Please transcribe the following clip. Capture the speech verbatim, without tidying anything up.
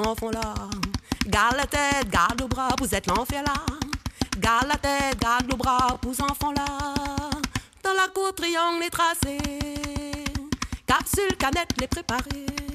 enfants là. Garde la tête, garde le bras, vous êtes l'enfer là. Garde la tête, garde le bras, vous enfants là. Dans la cour, triangle est tracé. Capsule, canette, les préparer.